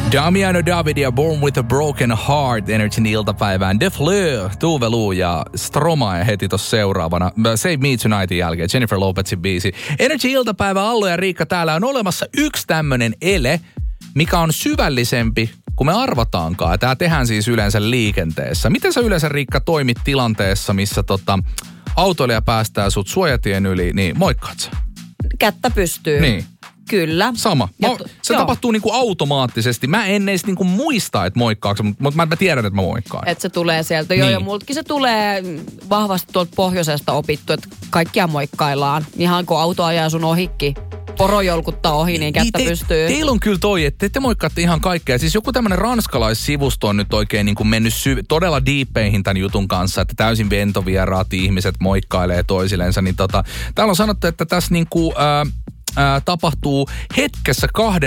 Damiano David ja Born with a Broken Heart Energyn iltapäivään. The Fleur, Tuve Lu ja Stromae heti tossa seuraavana. Save Me Tonight'in jälkeen, Jennifer Lopezin biisi. Energy iltapäivä, Allo ja Riikka, täällä on olemassa yksi tämmönen ele, mikä on syvällisempi kuin me arvataankaan. Tää tehdään siis yleensä liikenteessä. Miten sä yleensä, Riikka, toimit tilanteessa, missä autoilija päästää sut suojatien yli, niin moikkaat sä? Kättä pystyy. Niin. Kyllä. Sama. Se tapahtuu niinku automaattisesti. Mä en edes niinku muista, että moikkaaks, mutta mä tiedän, että mä moikkaan. Että se tulee sieltä. Joo, niin. ja multakin se tulee vahvasti tuolta pohjoisesta opittu, että kaikkia moikkaillaan. Ihan kun auto ajaa sun ohikki, poro jolkuttaa ohi, niin kättä pystyy. Teillä on kyllä toi, että te moikkaatte ihan kaikkea. Siis joku tämmönen ranskalaissivusto on nyt oikein niin kuin mennyt todella diippeihin tämän jutun kanssa, että täysin ventovieraat ihmiset moikkailee toisillensa. Niin täällä on sanottu, että tässä niinku tapahtuu hetkessä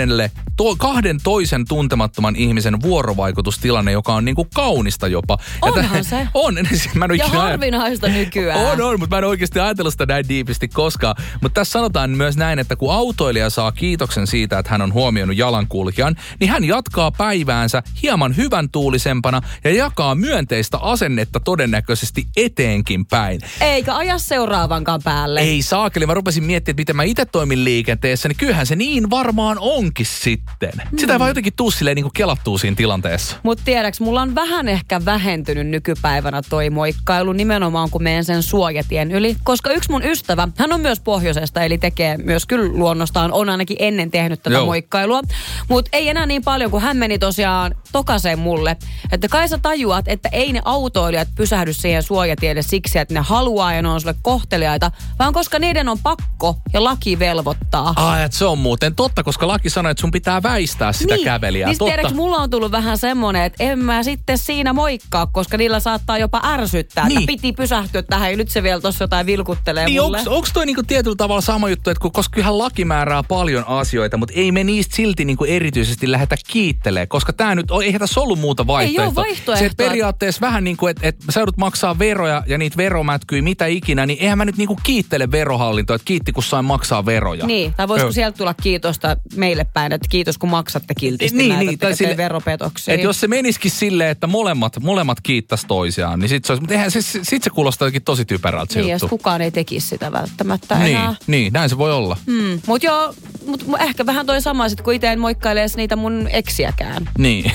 kahden toisen tuntemattoman ihmisen vuorovaikutustilanne, joka on niinku kaunista jopa. Onhan se. On. Ja harvinaista nykyään. On, mutta mä en oikeasti ajatellut sitä näin diipisti koskaan. Mutta tässä sanotaan myös näin, että kun autoilija saa kiitoksen siitä, että hän on huomioinut jalankulkijan, niin hän jatkaa päiväänsä hieman hyvän tuulisempana ja jakaa myönteistä asennetta todennäköisesti eteenkin päin. Eikä aja seuraavankaan päälle. Ei saakeli. Mä rupesin miettimään, että miten mä itse toimin liikenteessä, niin kyllähän se niin varmaan onkin sitten. Sitä ei vaan jotenkin tuu silleen niin kuin kelattuu siinä tilanteessa. Mut tiedäks, mulla on vähän ehkä vähentynyt nykypäivänä toi moikkailu nimenomaan, kun menen sen suojatien yli. Koska yksi mun ystävä, hän on myös pohjoisesta, eli tekee myös kyllä luonnostaan, on ainakin ennen tehnyt tätä moikkailua. Mut ei enää niin paljon, kun hän meni tosiaan tokaseen mulle. Että kai sä tajuat, että ei ne autoilijat pysähdy siihen suojatielle siksi, että ne haluaa ja ne on sulle kohteliaita, vaan koska niiden on pakko ja laki velvoittaa. Että se on muuten totta, koska laki sanoo, että sun pitää väistää sitä kävelijää. Niin tiedätkö, mulla on tullut vähän semmoinen, että en mä sitten siinä moikkaa, koska niillä saattaa jopa ärsyttää, että piti pysähtyä tähän ja nyt se vielä tossa jotain vilkuttelee niin mulle. Onko toi niinku tietyllä tavalla sama juttu, että koska kyllähän laki määrää paljon asioita, mutta ei me niistä silti niinku erityisesti lähdetä kiittelemään, koska tää nyt, eihän tässä ollut muuta vaihtoehtoa. Ei ole vaihtoehtoa. Se periaatteessa vähän niin kuin, että sä joudut maksaa veroja ja niitä veromätkyy mitä ikinä, niin eihän mä nyt niinku kiittele verohallintoa, että kiitti kun sain maksaa veroja. Niin, tai voisiko sieltä tulla kiitosta meille päin, että kiitos kun maksatte kiltisti näitä veropetoksia. Että jos se menisikin silleen, että molemmat kiittäisi toisiaan, niin sit se olisi, mutta eihän sit se kuulostaa jotenkin tosi typerältä se juttu. Niin, jos kukaan ei tekisi sitä välttämättä enää. Niin, näin se voi olla. Mutta ehkä vähän toi sama sit, kun itse en moikkaile edes niitä mun eksiäkään. Niin.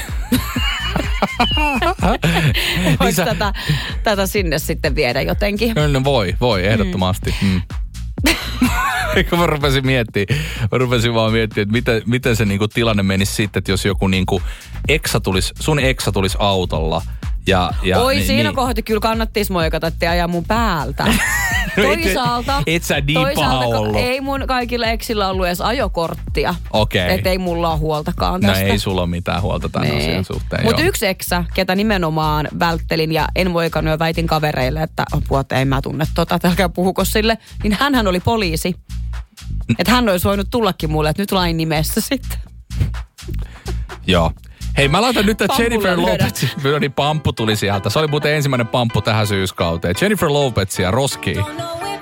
Voisi tätä sinne sitten viedä jotenkin. No voi, ehdottomasti. Mä rupesin vaan miettimään, että miten se niinku tilanne menisi sitten, että jos joku niinku sun eksa tulisi autolla. Siinä kohti kyllä kannattis moikata, että ajaa mun päältä. Toisaalta... Et sä niin paha ollut. Ei mun kaikilla eksillä ollut edes ajokorttia. Okei. Että ei mulla ole huoltakaan tästä. No ei sulla ole mitään huolta tämän asian suhteen. Mutta yksi eksä, ketä nimenomaan välttelin ja en moikannut ja väitin kavereille, että ei mä tunne että älkää puhuko sille, niin hänhän oli poliisi. Että hän olisi voinut tullakin mulle, että nyt lain nimessä sitten. Joo. Hei, mä laitan nyt, että Jennifer Lopez, pamppu tuli sieltä. Se oli muuten ensimmäinen pamppu tähän syyskauteen. Jennifer Lopez ja Roski.